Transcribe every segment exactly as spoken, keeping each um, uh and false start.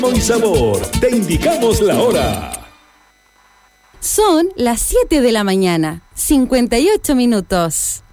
y sabor, te indicamos la hora. Son las siete de la mañana, cincuenta y ocho minutos.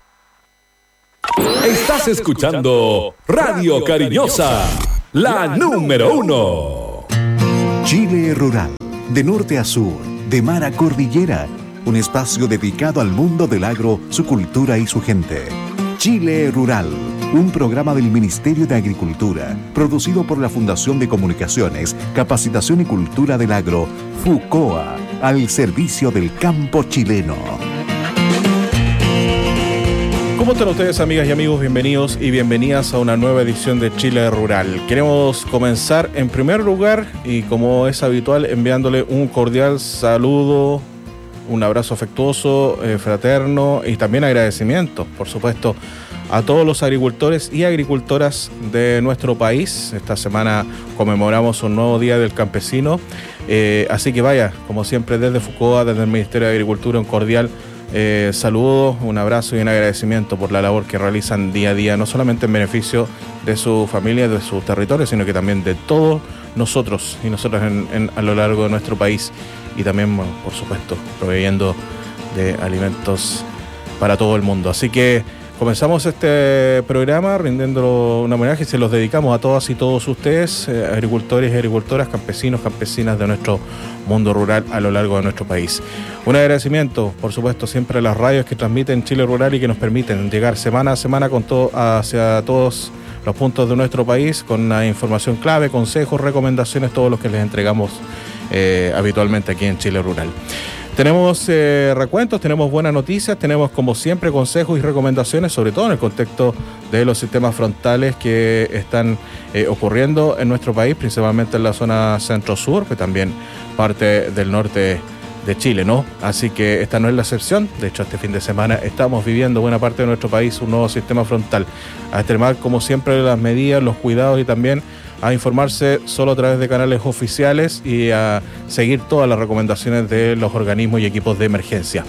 Estás escuchando Radio Cariñosa, la número uno. Chile Rural, de norte a sur, de mar a cordillera, un espacio dedicado al mundo del agro, su cultura y su gente. Chile Rural, un programa del Ministerio de Agricultura, producido por la Fundación de Comunicaciones, Capacitación y Cultura del Agro, FUCOA, al servicio del campo chileno. ¿Cómo están ustedes, amigas y amigos? Bienvenidos y bienvenidas a una nueva edición de Chile Rural. Queremos comenzar en primer lugar y, como es habitual, enviándole un cordial saludo, un abrazo afectuoso, eh, fraterno y también agradecimiento, por supuesto, a todos los agricultores y agricultoras de nuestro país. Esta semana conmemoramos un nuevo Día del Campesino, eh, así que vaya, como siempre, desde FUCOA, desde el Ministerio de Agricultura, un cordial eh, saludo, un abrazo y un agradecimiento por la labor que realizan día a día, no solamente en beneficio de su familia, de sus territorios, sino que también de todos nosotros y nosotras en, en, a lo largo de nuestro país, y también, bueno, por supuesto, proveyendo de alimentos para todo el mundo. Así que comenzamos este programa rindiendo un homenaje y se los dedicamos a todas y todos ustedes, eh, agricultores y agricultoras, campesinos, campesinas de nuestro mundo rural a lo largo de nuestro país. Un agradecimiento, por supuesto, siempre a las radios que transmiten Chile Rural y que nos permiten llegar semana a semana con todo hacia todos los puntos de nuestro país, con la información clave, consejos, recomendaciones, todos los que les entregamos eh, habitualmente aquí en Chile Rural. Tenemos eh, recuentos, tenemos buenas noticias, tenemos como siempre consejos y recomendaciones, sobre todo en el contexto de los sistemas frontales que están eh, ocurriendo en nuestro país, principalmente en la zona centro-sur, que también parte del norte de Chile, ¿no? Así que esta no es la excepción. De hecho, este fin de semana estamos viviendo buena parte de nuestro país un nuevo sistema frontal. A extremar, como siempre, las medidas, los cuidados y también a informarse solo a través de canales oficiales y a seguir todas las recomendaciones de los organismos y equipos de emergencia.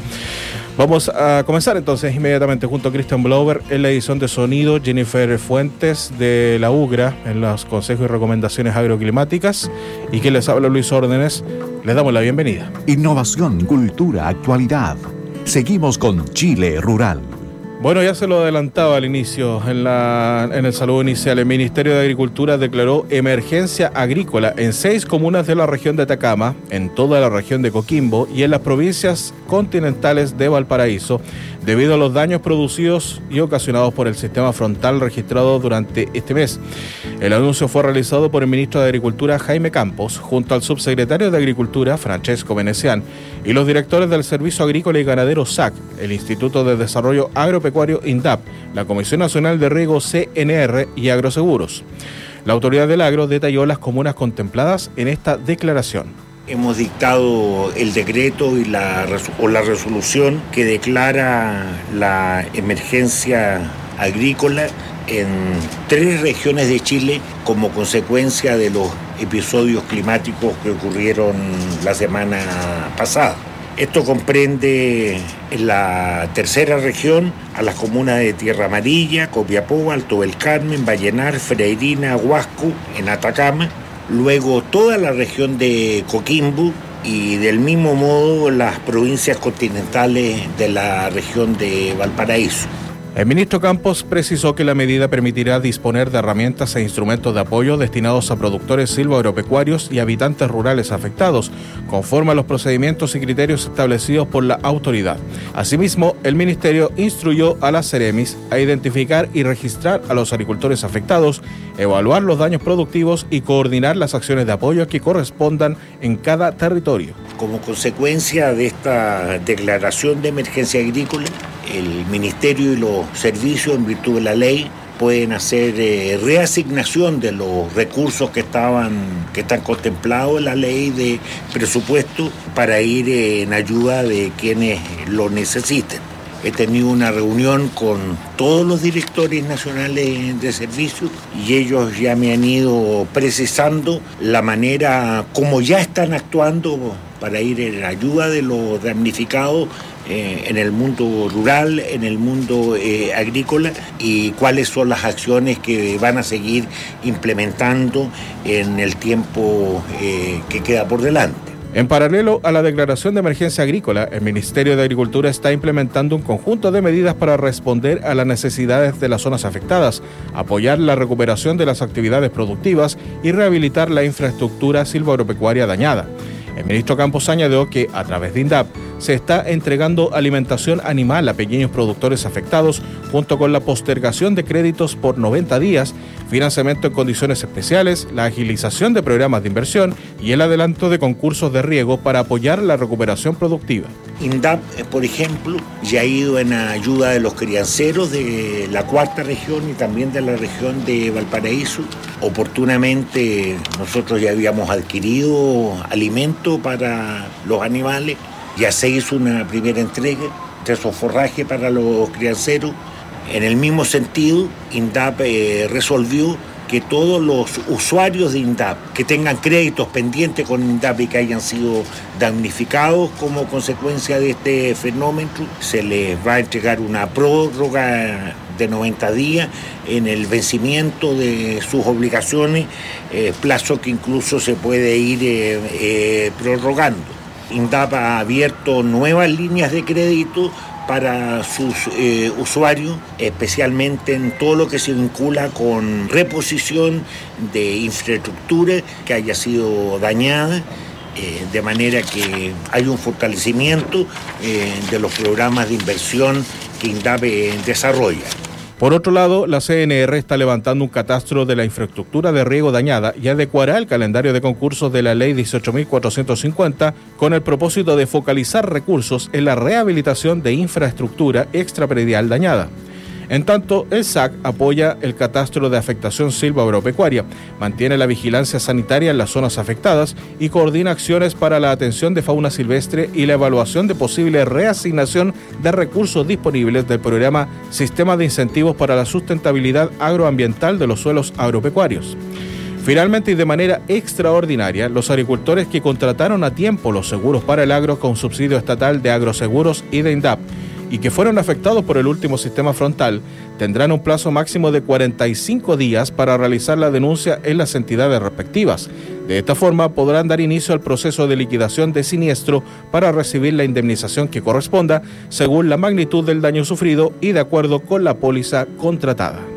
Vamos a comenzar entonces inmediatamente junto a Christian Blower en la edición de sonido, Jennifer Fuentes de la UGRA en los consejos y recomendaciones agroclimáticas, y quien les habla, Luis Órdenes. Les damos la bienvenida. Innovación, cultura, actualidad. Seguimos con Chile Rural. Bueno, ya se lo adelantaba al inicio, en, la, en el saludo inicial. El Ministerio de Agricultura declaró emergencia agrícola en seis comunas de la región de Atacama, en toda la región de Coquimbo y en las provincias continentales de Valparaíso, debido a los daños producidos y ocasionados por el sistema frontal registrado durante este mes. El anuncio fue realizado por el ministro de Agricultura, Jaime Campos, junto al subsecretario de Agricultura, Francesco Venecián, y los directores del Servicio Agrícola y Ganadero S A C, el Instituto de Desarrollo Agropecuario INDAP, la Comisión Nacional de Riego C N R y Agroseguros. La autoridad del agro detalló las comunas contempladas en esta declaración. Hemos dictado el decreto y la, o la resolución que declara la emergencia agrícola en tres regiones de Chile como consecuencia de los episodios climáticos que ocurrieron la semana pasada. Esto comprende en la tercera región a las comunas de Tierra Amarilla, Copiapó, Alto del Carmen, Vallenar, Freirina, Huasco, en Atacama. Luego toda la región de Coquimbo y del mismo modo las provincias continentales de la región de Valparaíso. El ministro Campos precisó que la medida permitirá disponer de herramientas e instrumentos de apoyo destinados a productores silvoagropecuarios y habitantes rurales afectados, conforme a los procedimientos y criterios establecidos por la autoridad. Asimismo, el ministerio instruyó a las Ceremis a identificar y registrar a los agricultores afectados, evaluar los daños productivos y coordinar las acciones de apoyo que correspondan en cada territorio. Como consecuencia de esta declaración de emergencia agrícola, el Ministerio y los servicios, en virtud de la ley, pueden hacer eh, reasignación de los recursos que estaban que están contemplados en la ley de presupuesto para ir eh, en ayuda de quienes lo necesiten. he tenido una reunión con todos los directores nacionales de servicios y ellos ya me han ido precisando la manera como ya están actuando para ir en ayuda de los damnificados eh, en el mundo rural, en el mundo eh, agrícola, y cuáles son las acciones que van a seguir implementando en el tiempo eh, que queda por delante. En paralelo a la declaración de emergencia agrícola, el Ministerio de Agricultura está implementando un conjunto de medidas para responder a las necesidades de las zonas afectadas, apoyar la recuperación de las actividades productivas y rehabilitar la infraestructura silvoagropecuaria dañada. El ministro Campos añadió que, a través de INDAP, se está entregando alimentación animal a pequeños productores afectados, junto con la postergación de créditos por noventa días, financiamiento en condiciones especiales, la agilización de programas de inversión y el adelanto de concursos de riego para apoyar la recuperación productiva. INDAP, por ejemplo, ya ha ido en ayuda de los crianceros de la cuarta región y también de la región de Valparaíso. Oportunamente nosotros ya habíamos adquirido alimento para los animales, ya se hizo una primera entrega de esos forrajes para los crianceros. En el mismo sentido, INDAP eh, resolvió que todos los usuarios de INDAP que tengan créditos pendientes con INDAP y que hayan sido damnificados como consecuencia de este fenómeno, se les va a entregar una prórroga de noventa días en el vencimiento de sus obligaciones, eh, plazo que incluso se puede ir eh, eh, prorrogando. INDAP ha abierto nuevas líneas de crédito para sus eh, usuarios, especialmente en todo lo que se vincula con reposición de infraestructura que haya sido dañada, eh, de manera que hay un fortalecimiento eh, de los programas de inversión que INDAP eh, desarrolla. Por otro lado, la C N R está levantando un catastro de la infraestructura de riego dañada y adecuará el calendario de concursos de la Ley dieciocho mil cuatrocientos cincuenta con el propósito de focalizar recursos en la rehabilitación de infraestructura extrapredial dañada. En tanto, el S A C apoya el catastro de afectación silvoagropecuaria, mantiene la vigilancia sanitaria en las zonas afectadas y coordina acciones para la atención de fauna silvestre y la evaluación de posible reasignación de recursos disponibles del programa Sistema de Incentivos para la Sustentabilidad Agroambiental de los Suelos Agropecuarios. Finalmente, y de manera extraordinaria, los agricultores que contrataron a tiempo los seguros para el agro con subsidio estatal de agroseguros y de INDAP, y que fueron afectados por el último sistema frontal, tendrán un plazo máximo de cuarenta y cinco días para realizar la denuncia en las entidades respectivas. De esta forma podrán dar inicio al proceso de liquidación de siniestro para recibir la indemnización que corresponda según la magnitud del daño sufrido y de acuerdo con la póliza contratada.